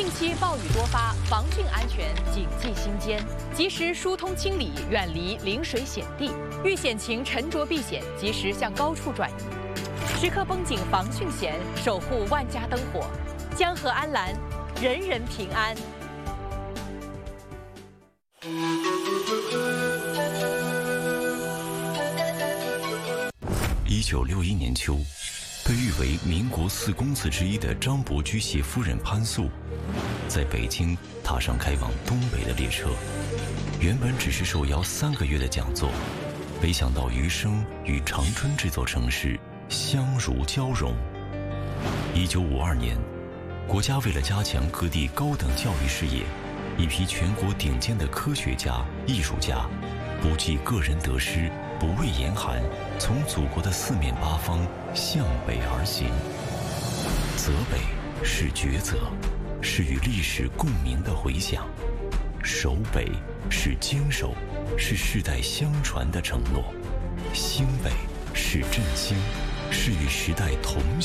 汛期暴雨多发，防汛安全谨记心间，及时疏通清理，远离临水险地。遇险情沉着避险，及时向高处转移，时刻绷紧防汛弦，守护万家灯火，江河安澜，人人平安。 1961年秋，被誉为民国4公子之一的张伯驹携夫人潘素，在北京踏上开往东北的列车。原本只是受邀3个月的讲座，没想到余生与长春这座城市相如交融。1952年，国家为了加强各地高等教育事业，一批全国顶尖的科学家、艺术家，不计个人得失，不畏严寒，从祖国的4面8方向北而行。泽北是抉择，是与历史共鸣的回响；守北是坚守，是世代相传的承诺；兴北是振兴，是与时代同